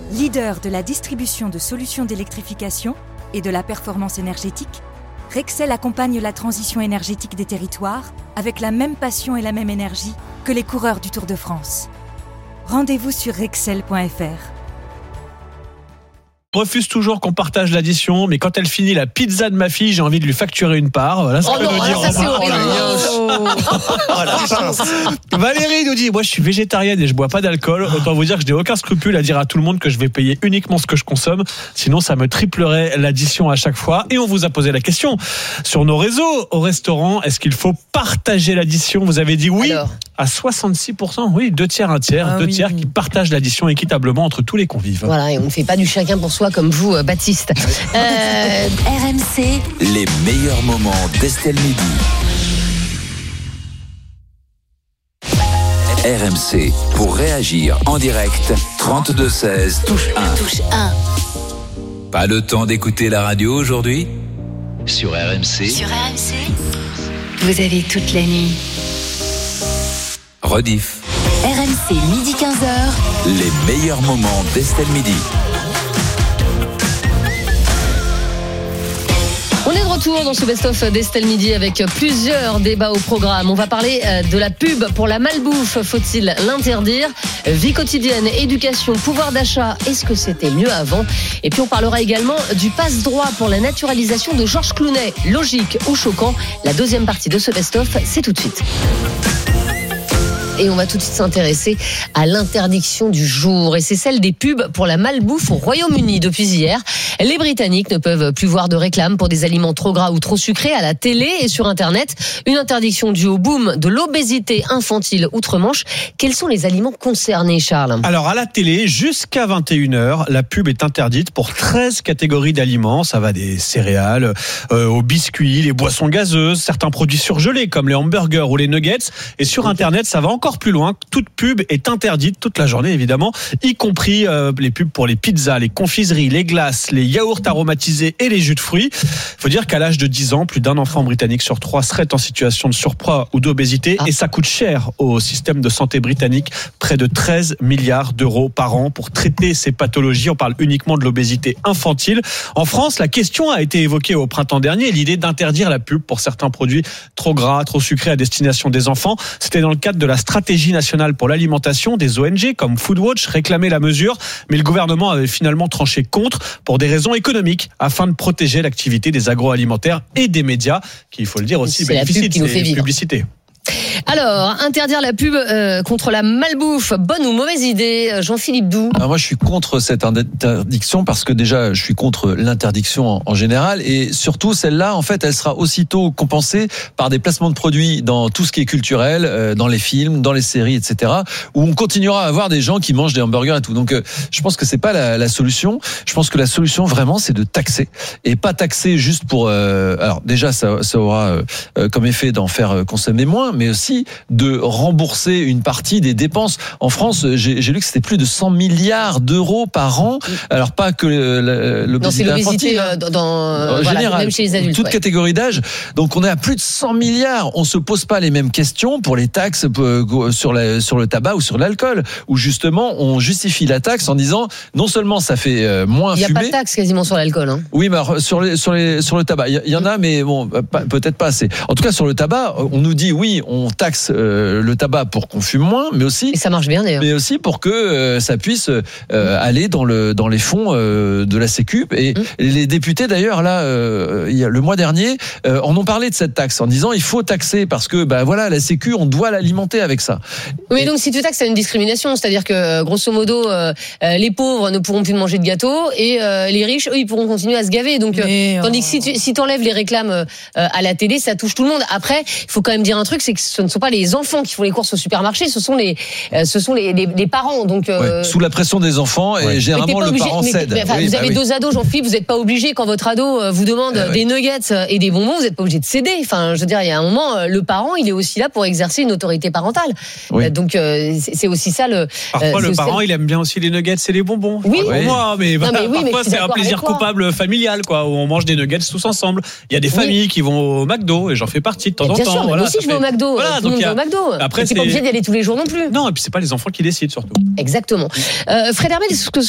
Leader de la distribution de solutions d'électrification et de la performance énergétique, Rexel accompagne la transition énergétique des territoires avec la même passion et la même énergie que les coureurs du Tour de France. Rendez-vous sur rexel.fr. Je refuse toujours qu'on partage l'addition, mais quand elle finit la pizza de ma fille, j'ai envie de lui facturer une part. Voilà ce que nous dit ça c'est horrible. Valérie nous dit, moi je suis végétarienne et je bois pas d'alcool. Autant vous dire que je n'ai aucun scrupule à dire à tout le monde que je vais payer uniquement ce que je consomme. Sinon ça me triplerait l'addition à chaque fois. Et on vous a posé la question sur nos réseaux. Au restaurant, est-ce qu'il faut partager l'addition? Vous avez dit oui. Alors, à 66%, oui, 2 tiers, 1 tiers, 2 tiers qui partagent l'addition équitablement entre tous les convives. Voilà, et on ne fait pas du chacun pour soi comme vous, Baptiste. RMC, les meilleurs moments d'Estelle Midi. RMC, pour réagir en direct, 32-16, touche 1. Touche 1. Pas le temps d'écouter la radio aujourd'hui? Sur RMC. Sur RMC, vous avez toute la nuit. Rediff. RMC, midi 15h. Les meilleurs moments d'Estelle Midi. On est de retour dans ce best-of d'Estelle Midi avec plusieurs débats au programme. On va parler de la pub pour la malbouffe. Faut-il l'interdire? Vie quotidienne, éducation, pouvoir d'achat. Est-ce que c'était mieux avant? Et puis on parlera également du passe-droit pour la naturalisation de Georges Clooney. Logique ou choquant? La deuxième partie de ce best-of, c'est tout de suite. Et on va tout de suite s'intéresser à l'interdiction du jour. Et c'est celle des pubs pour la malbouffe au Royaume-Uni. Depuis hier, les Britanniques ne peuvent plus voir de réclame pour des aliments trop gras ou trop sucrés à la télé et sur Internet. Une interdiction due au boom de l'obésité infantile outre-Manche. Quels sont les aliments concernés, Charles? Alors, à la télé, jusqu'à 21h, la pub est interdite pour 13 catégories d'aliments. Ça va des céréales aux biscuits, les boissons gazeuses, certains produits surgelés comme les hamburgers ou les nuggets. Et sur Internet, ça va encore plus loin. Toute pub est interdite toute la journée, évidemment, y compris les pubs pour les pizzas, les confiseries, les glaces, les yaourts aromatisés et les jus de fruits. Il faut dire qu'à l'âge de 10 ans, plus d'un enfant britannique sur 3 serait en situation de surpoids ou d'obésité. Et ça coûte cher au système de santé britannique, près de 13 milliards d'euros par an pour traiter ces pathologies. On parle uniquement de l'obésité infantile. En France, la question a été évoquée au printemps dernier, l'idée d'interdire la pub pour certains produits trop gras, trop sucrés à destination des enfants. C'était dans le cadre de la stratégie nationale pour l'alimentation. Des ONG comme Foodwatch réclamaient la mesure, mais le gouvernement avait finalement tranché contre pour des raisons économiques, afin de protéger l'activité des agroalimentaires et des médias, qui, il faut le dire aussi, bénéficient de ces publicités. Alors, interdire la pub contre la malbouffe, bonne ou mauvaise idée, Jean-Philippe Doux? Alors moi, je suis contre cette interdiction parce que déjà, je suis contre l'interdiction en général et surtout celle-là, en fait, elle sera aussitôt compensée par des placements de produits dans tout ce qui est culturel, dans les films, dans les séries, etc., où on continuera à avoir des gens qui mangent des hamburgers et tout. Donc, je pense que c'est pas la solution. Je pense que la solution vraiment, c'est de taxer et pas taxer juste pour. Alors déjà, ça aura comme effet d'en faire consommer moins, mais aussi de rembourser une partie des dépenses. En France, j'ai lu que c'était plus de 100 milliards d'euros par an. Alors pas que l'obésité infantile, en général, même chez les adultes, toute catégorie d'âge. Donc on est à plus de 100 milliards. On se pose pas les mêmes questions pour les taxes sur le tabac ou sur l'alcool, où justement on justifie la taxe en disant non seulement ça fait moins fumer. Il n'y a pas de taxe quasiment sur l'alcool. Hein. Oui, mais alors, sur le tabac, il y en a, mais bon, peut-être pas assez. En tout cas, sur le tabac, on nous dit oui, on taxe le tabac pour qu'on fume moins, mais aussi, et ça marche bien d'ailleurs, mais aussi pour que ça puisse aller dans les fonds de la Sécu. Et les députés d'ailleurs là, le mois dernier, en ont parlé de cette taxe en disant il faut taxer parce que voilà, la Sécu, on doit l'alimenter avec ça. Oui, donc si tu taxes, c'est une discrimination, c'est-à-dire que grosso modo, les pauvres ne pourront plus manger de gâteaux et les riches, eux, ils pourront continuer à se gaver. Donc, tandis que si tu enlèves les réclames à la télé, ça touche tout le monde. Après, il faut quand même dire un truc, c'est que ce ne sont pas les enfants qui font les courses au supermarché, ce sont les parents. Donc, sous la pression des enfants, et généralement le parent cède. Vous avez 2 ados, Jean-Philippe, vous n'êtes pas obligé, quand votre ado vous demande des nuggets et des bonbons, vous n'êtes pas obligé de céder. Enfin, je veux dire, il y a un moment, le parent, il est aussi là pour exercer une autorité parentale. Oui. Donc, c'est aussi ça le. Parfois, le parent, il aime bien aussi les nuggets et les bonbons. Oui. Pour moi, mais parfois, c'est un plaisir coupable familial, quoi, où on mange des nuggets tous ensemble. Il y a des familles qui vont au McDo, et j'en fais partie de temps en temps. Bien sûr, moi aussi, je vais au McDo. Voilà, tout le monde va au McDo. Après, c'est pas obligé d'y aller tous les jours non plus. Non, et puis c'est pas les enfants qui décident surtout. Exactement. Fred Hermel,